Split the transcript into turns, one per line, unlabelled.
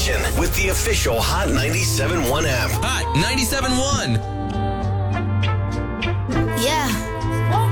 station with the official Hot 97.1 app.
Hot 97.1.